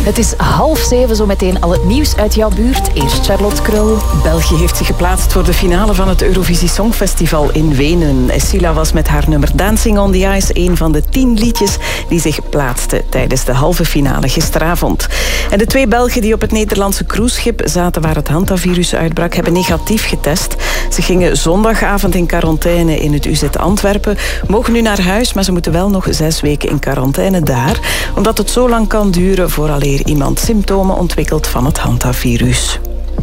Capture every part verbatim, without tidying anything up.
Het is half zeven, zo meteen al het nieuws uit jouw buurt. Eerst Charlotte Krul. België heeft zich geplaatst voor de finale van het Eurovisie Songfestival in Wenen. Escila was met haar nummer Dancing on the Ice een van de tien liedjes die zich plaatsten tijdens de halve finale gisteravond. En de twee Belgen die op het Nederlandse cruiseschip zaten waar het hantavirus uitbrak, hebben negatief getest. Ze gingen zondagavond in quarantaine in het U Z Antwerpen, mogen nu naar huis, maar ze moeten wel nog zes weken in quarantaine daar, omdat het zo lang kan duren vooraleer iemand symptomen ontwikkelt van het hantavirus.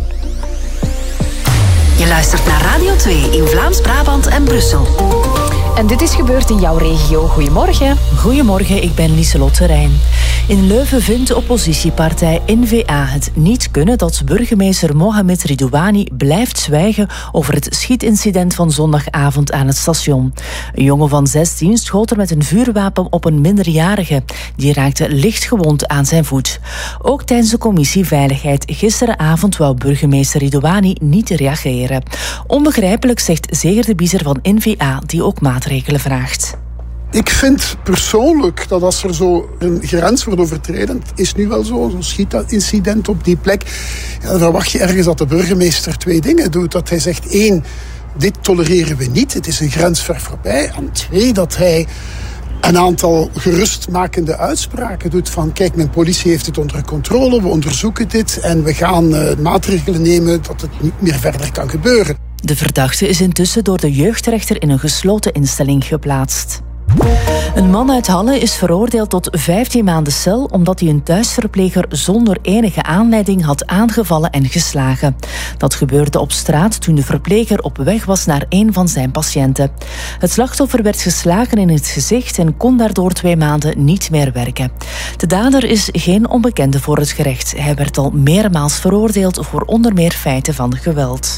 Je luistert naar Radio twee in Vlaams-Brabant en Brussel. En dit is gebeurd in jouw regio. Goedemorgen. Goedemorgen, ik ben Lieselotte Rijn. In Leuven vindt de oppositiepartij N V A het niet kunnen dat burgemeester Mohamed Ridouani blijft zwijgen over het schietincident van zondagavond aan het station. Een jongen van zestien schoot er met een vuurwapen op een minderjarige. Die raakte lichtgewond aan zijn voet. Ook tijdens de commissie Veiligheid gisteravond wou burgemeester Ridouani niet reageren. Onbegrijpelijk, zegt Zeger de Biezer van N V A, die ook maatregelen vraagt. Ik vind persoonlijk dat als er zo een grens wordt overtreden, het is nu wel zo, zo'n schietincident op die plek, ja, dan verwacht je ergens dat de burgemeester twee dingen doet. Dat hij zegt, één, dit tolereren we niet, het is een grens ver voorbij. En twee, dat hij een aantal gerustmakende uitspraken doet van kijk, mijn politie heeft het onder controle, we onderzoeken dit en we gaan uh, maatregelen nemen dat het niet meer verder kan gebeuren. De verdachte is intussen door de jeugdrechter in een gesloten instelling geplaatst. Een man uit Halle is veroordeeld tot vijftien maanden cel omdat hij een thuisverpleger zonder enige aanleiding had aangevallen en geslagen. Dat gebeurde op straat toen de verpleger op weg was naar een van zijn patiënten. Het slachtoffer werd geslagen in het gezicht en kon daardoor twee maanden niet meer werken. De dader is geen onbekende voor het gerecht. Hij werd al meermaals veroordeeld voor onder meer feiten van geweld.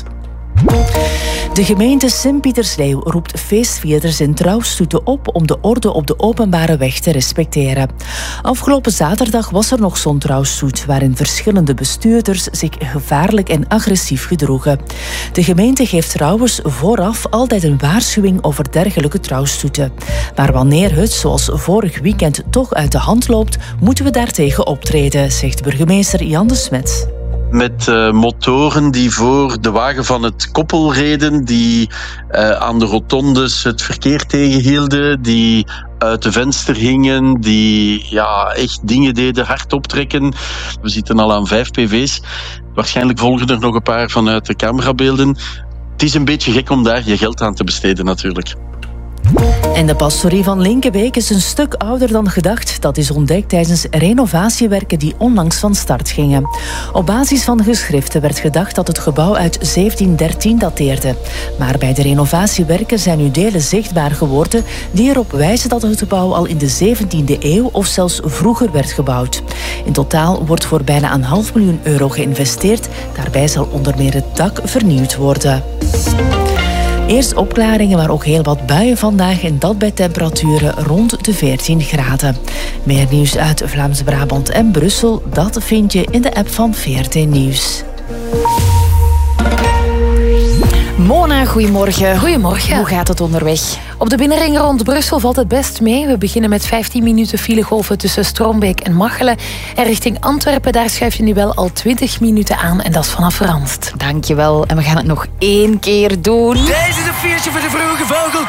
De gemeente Sint-Pietersleeuw roept feestvierders en trouwstoeten op om de orde op de openbare weg te respecteren. Afgelopen zaterdag was er nog zo'n trouwstoet waarin verschillende bestuurders zich gevaarlijk en agressief gedroegen. De gemeente geeft trouwens vooraf altijd een waarschuwing over dergelijke trouwstoeten. Maar wanneer het, zoals vorig weekend, toch uit de hand loopt, moeten we daartegen optreden, zegt burgemeester Jan de Smet. Met uh, motoren die voor de wagen van het koppel reden, die uh, aan de rotondes het verkeer tegenhielden, die uit de venster hingen, die ja, echt dingen deden, hard optrekken. We zitten al aan vijf P V's. Waarschijnlijk volgen er nog een paar vanuit de camerabeelden. Het is een beetje gek om daar je geld aan te besteden natuurlijk. En de pastorie van Linkebeek is een stuk ouder dan gedacht. Dat is ontdekt tijdens renovatiewerken die onlangs van start gingen. Op basis van geschriften werd gedacht dat het gebouw uit zeventien dertien dateerde. Maar bij de renovatiewerken zijn nu delen zichtbaar geworden die erop wijzen dat het gebouw al in de zeventiende eeuw of zelfs vroeger werd gebouwd. In totaal wordt voor bijna een half miljoen euro geïnvesteerd. Daarbij zal onder meer het dak vernieuwd worden. Eerst opklaringen, maar ook heel wat buien vandaag en dat bij temperaturen rond de veertien graden. Meer nieuws uit Vlaams-Brabant en Brussel, dat vind je in de app van V R T Nieuws. Mona, goedemorgen. Goedemorgen. Hoe gaat het onderweg? Op de binnenring rond Brussel valt het best mee. We beginnen met vijftien minuten filegolven tussen Strombeek en Machelen. En richting Antwerpen, daar schuif je nu wel al twintig minuten aan. En dat is vanaf Ranst. Dankjewel. En we gaan het nog één keer doen. Deze is een feestje voor de vroege vogel.